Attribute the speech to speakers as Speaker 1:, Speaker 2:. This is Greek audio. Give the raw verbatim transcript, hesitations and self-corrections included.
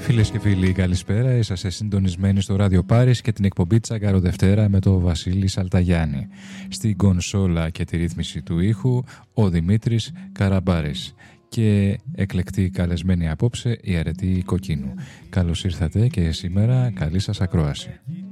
Speaker 1: Φίλες και φίλοι, καλησπέρα. Είσαστε συντονισμένοι στο Ράδιο Πάρις και την εκπομπή Τσαγκάρο Δευτέρα με τον Βασίλη Σαλταγιάννη. Στην κονσόλα και τη ρύθμιση του ήχου ο Δημήτρης Καραμπάρης και εκλεκτή καλεσμένη απόψε η Αρετή Κοκκίνου. Καλώς ήρθατε και σήμερα καλή σας ακρόαση.